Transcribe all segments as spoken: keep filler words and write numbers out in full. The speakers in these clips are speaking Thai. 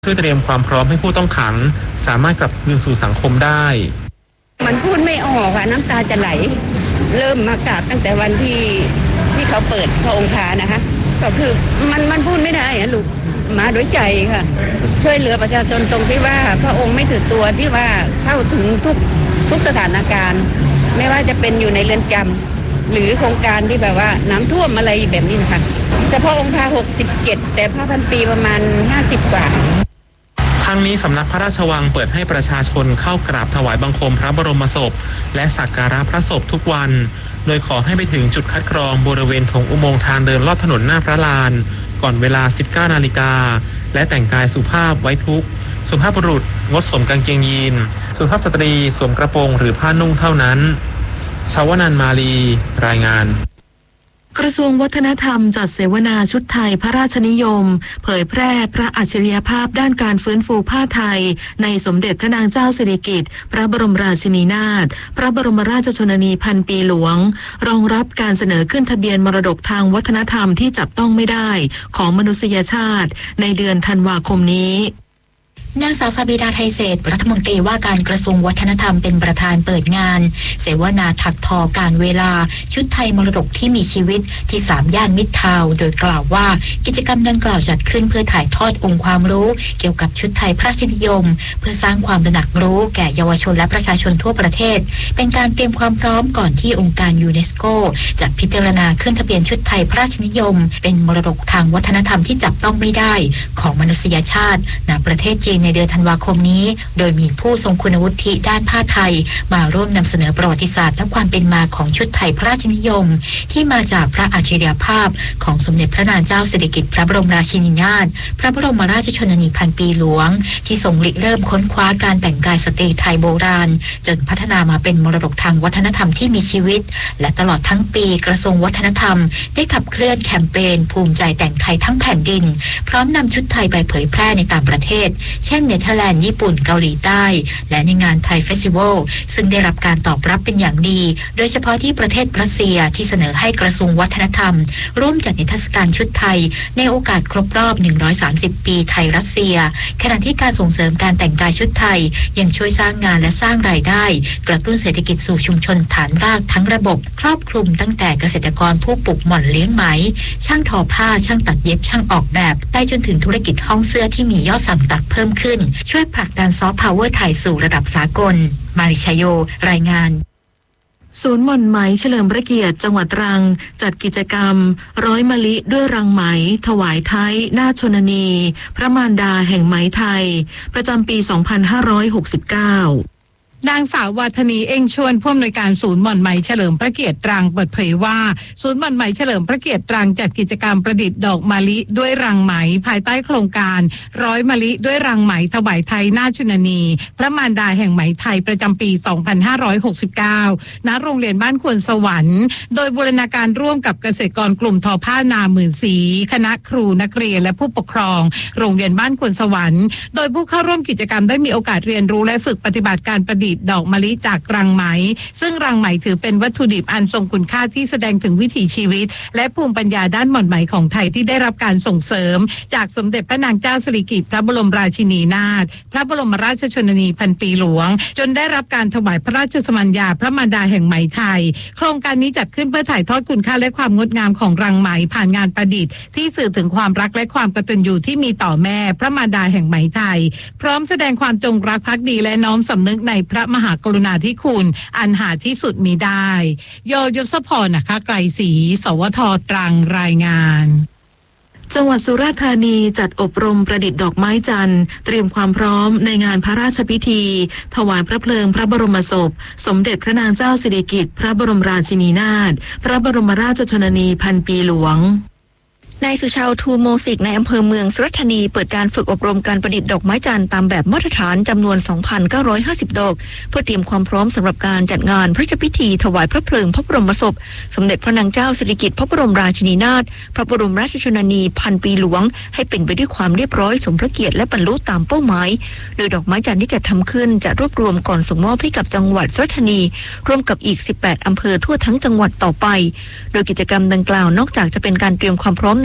เพื่อเตรียมความพร้อมให้ผู้ต้องขังสามารถกลับคืนสู่สังคมได้มันพูดไม่ออกค่ะน้ำตาจะไหลเริ่มมากราบตั้งแต่วันที่ที่เขาเปิดพระองค์พานะคะก็คือมันมันพูดไม่ได้นะลูกมาด้วยใจค่ะช่วยเหลือประชาชนตรงที่ว่าพระองค์ไม่ถือตัวที่ว่าเข้าถึงทุกทุกสถานการณ์ไม่ว่าจะเป็นอยู่ในเรือนจำหรือโครงการที่แบบว่าน้ำท่วมอะไรแบบนี้นะคะเฉพาะองค์พาหกสิบเจ็ดแต่พระพันปีประมาณห้าสิบกว่าทั้งนี้สำนักพระราชวังเปิดให้ประชาชนเข้ากราบถวายบังคมพระบรมศพและสักการะพระศพทุกวันโดยขอให้ไปถึงจุดคัดกรองบริเวณถงอุโมงค์ทางเดินลอดถนนหน้าพระลานก่อนเวลา สิบเก้านาฬิกาและแต่งกายสุภาพไว้ทุกข์สุภาพบุรุษงดสวมกางเกงยีนสุภาพสตรีสวมกระโปรงหรือผ้านุ่งเท่านั้นชวนันท์ มาลีรายงานกระทรวงวัฒนธรรมจัดเสวนาชุดไทยพระราชนิยมเผยแพร่พระอัจฉริยภาพด้านการฟื้นฟูผ้าไทยในสมเด็จพระนางเจ้าสิริกิติ์พระบรมราชินีนาถพระบรมราชชนนีพันปีหลวงรองรับการเสนอขึ้นทะเบียนมรดกทางวัฒนธรรมที่จับต้องไม่ได้ของมนุษยชาติในเดือนธันวาคมนี้นางสาวสบิดาไทยเศรษฐ์รัฐมนตรีว่าการกระทรวงวัฒนธรรมเป็นประธานเปิดงานเสวนาถักทอการเวลาชุดไทยมรดกที่มีชีวิตที่สามย่านมิตรทาวน์โดยกล่าวว่ากิจกรรมดังกล่าวจัดขึ้นเพื่อถ่ายทอดองค์ความรู้เกี่ยวกับชุดไทยพระราชนิยมเพื่อสร้างความตระหนักรู้แก่เยาวชนและประชาชนทั่วประเทศเป็นการเตรียมความพร้อมก่อนที่องค์การยูเนสโกจะพิจารณาขึ้นทะเบียนชุดไทยพระราชนิยมเป็นมรดกทางวัฒนธรรมที่จับต้องไม่ได้ของมนุษยชาติณประเทศจีนในเดือนธันวาคมนี้โดยมีผู้ทรงคุณวุฒิด้านผ้าไทยมาร่วมนำเสนอประวัติศาสตร์และความเป็นมาของชุดไทยพระราชนิยมที่มาจากพระอัจฉริยภาพของสมเด็จพระนางเจ้าสิริกิติ์พระบรมราชินีนาถพระบรมราชชนนีพันปีหลวงที่ทรงริเริ่มค้นคว้าการแต่งกายสตรีไทยโบราณจนพัฒนามาเป็นมรดกทางวัฒนธรรมที่มีชีวิตและตลอดทั้งปีกระทรวงวัฒนธรรมได้ขับเคลื่อนแคมเปญภูมิใจแต่งไทยทั้งแผ่นดินพร้อมนำชุดไทยไปเผยแพร่ในต่างประเทศเช่นเนเธอร์แลนด์ญี่ปุ่นเกาหลีใต้และในงานไทยเฟสติวัลซึ่งได้รับการตอบรับเป็นอย่างดีโดยเฉพาะที่ประเทศรัสเซียที่เสนอให้กระทรวงวัฒนธรรมร่วมจัดนิทรรศการชุดไทยในโอกาสครบรอบหนึ่งร้อยสามสิบปีไทยรัสเซียขณะที่การส่งเสริมการแต่งกายชุดไทยยังช่วยสร้างงานและสร้างรายได้กระตุ้นเศรษฐกิจสู่ชุมชนฐานรากทั้งระบบครอบคลุมตั้งแต่เกษตรกรผู้ปลูกหม่อนเลี้ยงไหมช่างทอผ้าช่างตัดเย็บช่างออกแบบไปจนถึงธุรกิจห้องเสื้อที่มียอดสั่งตัดเพิ่มขึ้นช่วยผลักดันซอฟต์พาวเวอร์ไทยสู่ระดับสากลมาริชโยรายงานศูนย์หม่อนไหมเฉลิมพระเกียรติจังหวัดตรังจัดกิจกรรมร้อยมะลิด้วยรังไหมถวายไทยนาถชนนีพระมารดาแห่งไหมไทยประจำปีสองพันห้าร้อยหกสิบเก้านางสาววัฒนีเองชวนผู้อำนวยการศูนย์หม่อนไหมเฉลิมพระเกียรติตรังเปิดเผยว่าศูนย์หม่อนไหมเฉลิมพระเกียรติตรังจัดกิจกรรมประดิษฐ์ดอกมะลิด้วยรังไหมภายใต้โครงการร้อยมะลิด้วยรังไหมถวายไทยนาถชนนีพระมารดาแห่งไหมไทยประจำปีสองพันห้าร้อยหกสิบเก้าณโรงเรียนบ้านควรสวรรค์โดยบูรณาการร่วมกับเกษตรกรกลุ่มทอผ้านาหมื่นสีคณะครูนักเรียนและผู้ปกครองโรงเรียนบ้านควรสวรรค์โดยผู้เข้าร่วมกิจกรรมได้มีโอกาสเรียนรู้และฝึกปฏิบัติการประดิษฐ์ดอกมะลิจากรังไหมซึ่งรังไหมถือเป็นวัตถุดิบอันทรงคุณค่าที่แสดงถึงวิถีชีวิตและภูมิปัญญาด้านหม่อนไหมของไทยที่ได้รับการส่งเสริมจากสมเด็จพระนางเจ้าสิริกิติ์พระบรมราชินีนาถพระบรมราชชนนีพันปีหลวงจนได้รับการถวายพระราชสมัญญาพระมารดาแห่งไหมไทยโครงการนี้จัดขึ้นเพื่อถ่ายทอดคุณค่าและความงดงามของรังไหมผ่านงานประดิษฐ์ที่สื่อถึงความรักและความกตัญญูที่มีต่อแม่พระมารดาแห่งไหมไทยพร้อมแสดงความจงรักภักดีและน้อมสำนึกในพระมหากรุณาธิคุณอันหาที่สุดมิได้โยยศพรนะคะไกลศรีสวทตรังรายงานจังหวัดสุราษฎร์ธานีจัดอบรมประดิษฐ์ดอกไม้จันทร์เตรียมความพร้อมในงานพระราชพิธีถวายพระเพลิงพระบรมศพสมเด็จพระนางเจ้าสิริกิติ์พระบรมราชินีนาถพระบรมราชชนนีพันปีหลวงนายสุชาวทูโมสิกในอำเภอเมืองสุราษฎร์ธานีเปิดการฝึกอบรมการประดิษฐ์ดอกไม้จันทร์ตามแบบมาตรฐานจำนวน สองพันเก้าร้อยห้าสิบ ดอกเพื่อเตรียมความพร้อมสำหรับการจัดงานพระราชพิธีถวายพระเพลิงพระบรมศพสมเด็จพระนางเจ้าสิริกิติ์พระบรมราชินีนาถพระบรมราชชนนีพันปีหลวงให้เป็นไปด้วยความเรียบร้อยสมพระเกียรติและบรรลุตามเป้าหมายโดยดอกไม้จันทร์ที่จัดทำขึ้นจะรวบรวมก่อนส่งมอบให้กับจังหวัดสุราษฎร์ธานีร่วมกับอีกสิบแปดอำเภอทั่วทั้งจังหวัดต่อไปโดยกิจกรรมดังกล่าวนอกจากจะเป็นการเตรียมความพร้อมใน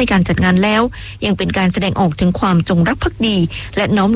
ในการจัดงานแล้วยังเป็นการแสดงออกถึงความจงรักภักดีและน้อม